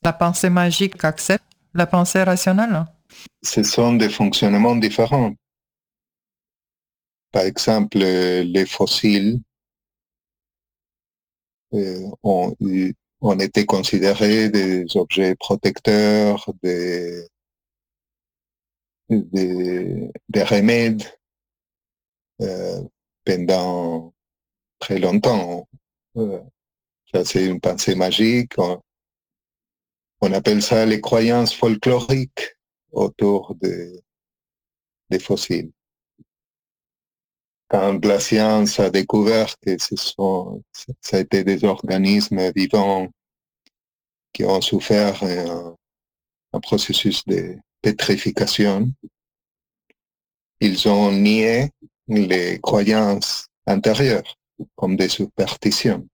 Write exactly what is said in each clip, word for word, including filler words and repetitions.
La pensée magique accepte la pensée rationnelle? Ce sont des fonctionnements différents. Par exemple, les fossiles euh, ont, ont été considérés des objets protecteurs, des, des, des remèdes euh, pendant très longtemps. Euh, ça, c'est une pensée magique. On, on appelle ça les croyances folkloriques autour de, des fossiles. Quand la science a découvert que ce sont, ça a été des organismes vivants qui ont souffert un, un processus de pétrification, ils ont nié les croyances antérieures comme des superstitions.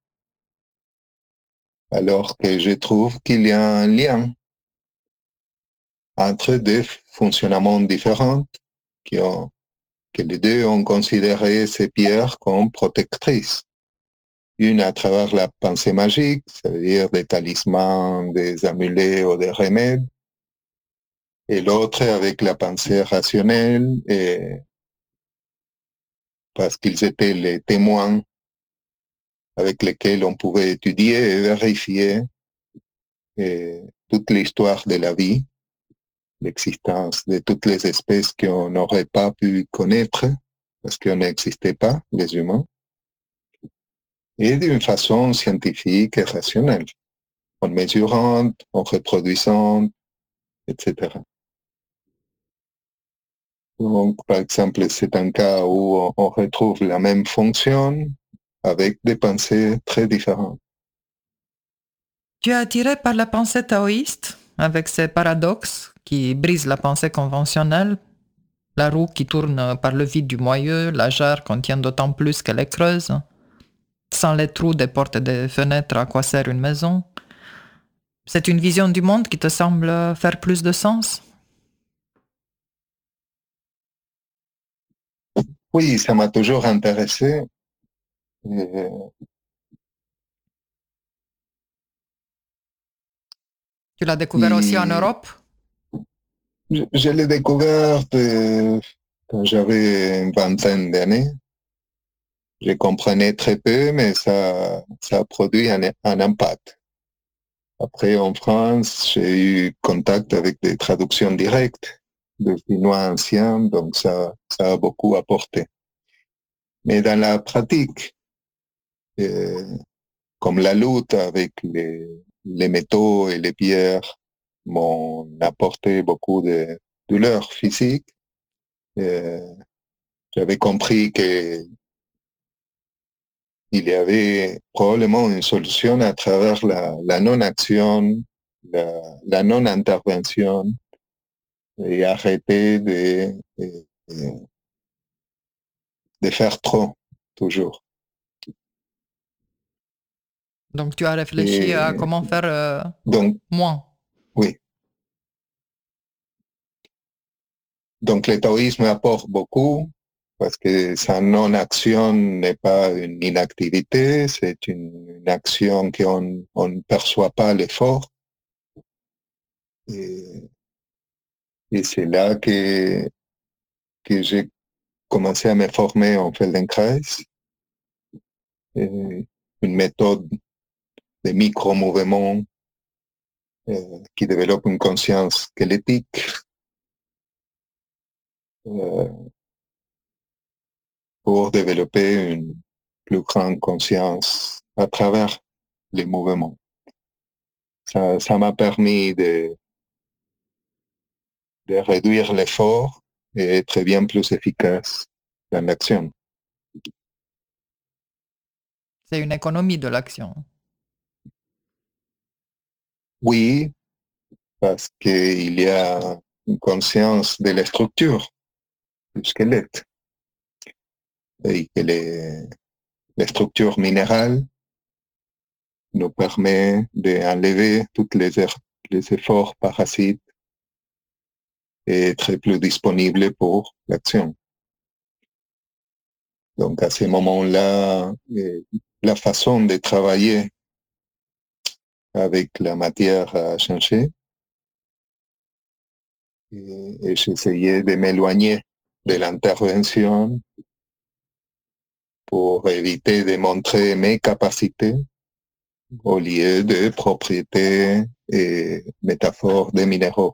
Alors que je trouve qu'il y a un lien entre deux fonctionnements différents qui ont, que les deux ont considéré ces pierres comme protectrices. Une à travers la pensée magique, ça veut dire des talismans, des amulets ou des remèdes, et l'autre avec la pensée rationnelle, et parce qu'ils étaient les témoins avec lesquels on pouvait étudier et vérifier et toute l'histoire de la vie, l'existence de toutes les espèces qu'on n'aurait pas pu connaître parce qu'on n'existait pas, les humains, et d'une façon scientifique et rationnelle, en mesurant, en reproduisant, et cetera. Donc, par exemple, c'est un cas où on retrouve la même fonction avec des pensées très différentes. Tu es attiré par la pensée taoïste, avec ses paradoxes qui brisent la pensée conventionnelle, la roue qui tourne par le vide du moyeu, la jarre contient d'autant plus qu'elle est creuse. Sans les trous des portes et des fenêtres, à quoi sert une maison? C'est une vision du monde qui te semble faire plus de sens? Oui, ça m'a toujours intéressé. Et Tu l'as découvert aussi en puis, Europe? je, je l'ai découvert de, quand j'avais une vingtaine d'années. Je comprenais très peu, mais ça, ça a produit un, un impact. Après, en France, j'ai eu contact avec des traductions directes de finnois anciens, donc ça, ça a beaucoup apporté. Mais dans la pratique, euh, comme la lutte avec les, les métaux et les pierres m'ont apporté beaucoup de douleurs physiques, euh, j'avais compris que il y avait probablement une solution à travers la, la non-action, la, la non-intervention et arrêter de, de, de faire trop, toujours. Donc tu as réfléchi à Et comment faire euh, donc, moins. oui. Donc, le taoïsme apporte beaucoup parce que sa non-action n'est pas une inactivité, c'est une, une action qu'on on ne perçoit pas l'effort. Et, et c'est là que, que j'ai commencé à me former en Feldenkrais, une méthode de micro-mouvement euh, qui développe une conscience squelettique euh, pour développer une plus grande conscience à travers les mouvements. Ça, ça m'a permis de, de réduire l'effort et être bien plus efficace dans l'action. C'est une économie de l'action. Oui, parce qu'il y a une conscience de la structure du squelette et que les, les structures minérales nous permettent d'enlever tous les, les efforts parasites et être plus disponible pour l'action. Donc à ce moment-là, la façon de travailler avec la matière à changer. Et, et j'essayais de m'éloigner de l'intervention pour éviter de montrer mes capacités au lieu de propriétés et métaphores des minéraux.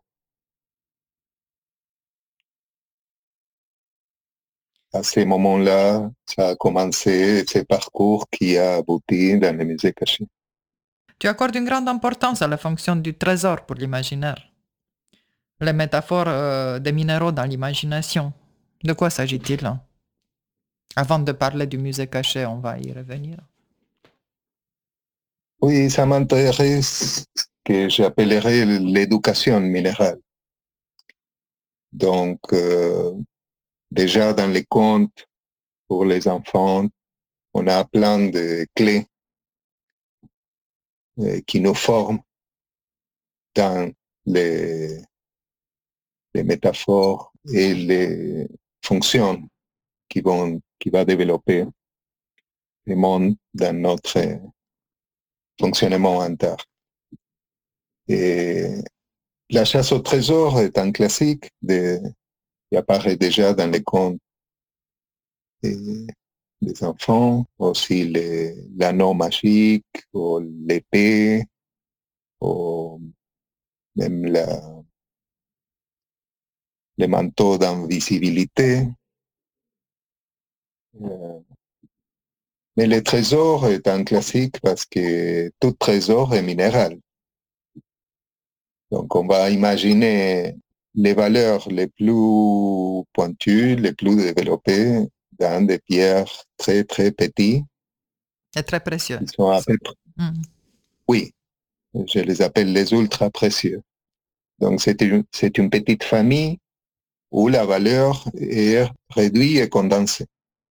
À ce moment-là, ça a commencé ce parcours qui a abouti dans le musée caché. Tu accordes une grande importance à la fonction du trésor pour l'imaginaire. Les métaphores euh, des minéraux dans l'imagination. De quoi s'agit-il hein? Avant de parler du musée caché, on va y revenir. Oui, ça m'intéresse ce que j'appellerais l'éducation minérale. Donc, euh, déjà dans les contes pour les enfants, on a plein de clés euh, qui nous forment dans les, les métaphores et les fonctions qui vont qui va développer le monde dans notre fonctionnement interne. Et la chasse au trésor est un classique de, qui apparaît déjà dans les contes des, des enfants, aussi les, l'anneau magique, ou l'épée, ou même la, le manteau d'invisibilité. Euh, mais le trésor est un classique parce que tout trésor est minéral. Donc on va imaginer les valeurs les plus pointues, les plus développées dans des pierres très très petites. C'est très précieux. Qui sont à peu près, Mm. oui, je les appelle les ultra précieux. Donc c'est une, c'est une petite famille où la valeur est réduite et condensée.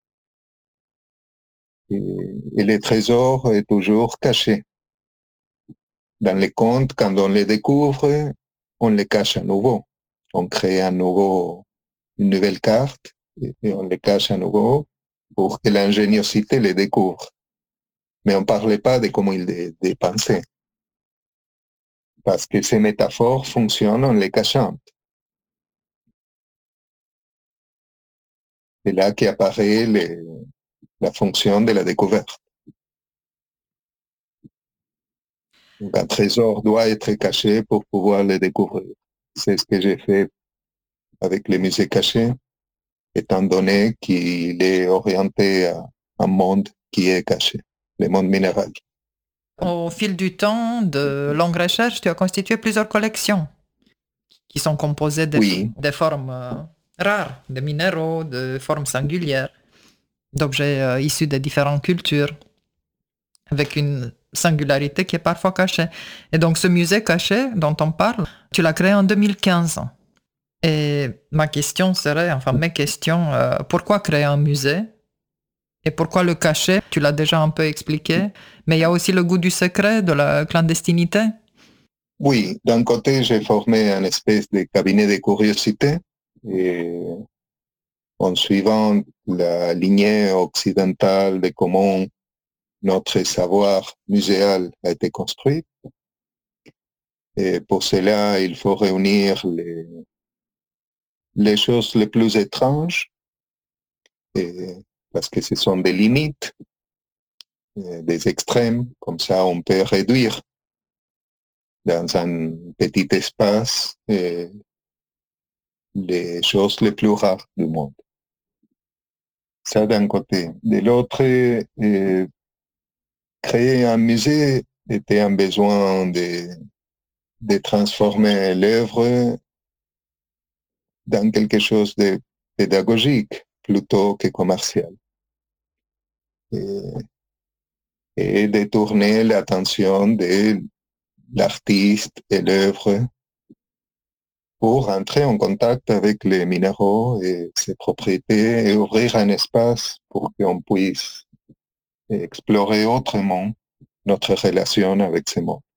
Et, et le trésor est toujours caché. Dans les contes, quand on les découvre, on les cache à nouveau. On crée à nouveau une nouvelle carte et on les cache à nouveau pour que l'ingéniosité les découvre. Mais on ne parlait pas de comment ils les dépensaient. Parce que ces métaphores fonctionnent en les cachant. C'est là qu'apparaît les, la fonction de la découverte. Donc un trésor doit être caché pour pouvoir le découvrir. C'est ce que j'ai fait avec les musées cachés, étant donné qu'il est orienté à un monde qui est caché, le monde minéral. Au fil du temps, de longues recherches, tu as constitué plusieurs collections qui sont composées de, Oui, de formes euh, rares, de minéraux, de formes singulières, d'objets euh, issus de différentes cultures, avec une singularité qui est parfois cachée. Et donc ce musée caché dont on parle, tu l'as créé en deux mille quinze. Et ma question serait, enfin mes questions, euh, pourquoi créer un musée? Et pourquoi le cacher? Tu l'as déjà un peu expliqué, mais il y a aussi le goût du secret, de la clandestinité. oui, d'un côté, j'ai formé un espèce de cabinet de curiosité et en suivant la lignée occidentale de comment notre savoir muséal a été construit. Et pour cela, il faut réunir les, les choses les plus étranges, et, parce que ce sont des limites, des extrêmes, comme ça on peut réduire dans un petit espace et les choses les plus rares du monde. Ça d'un côté. De l'autre, euh, créer un musée était un besoin de, de transformer l'œuvre dans quelque chose de pédagogique plutôt que commercial. Et, et détourner l'attention de l'artiste et l'œuvre pour entrer en contact avec les minéraux et ses propriétés et ouvrir un espace pour qu'on puisse explorer autrement notre relation avec ces mondes.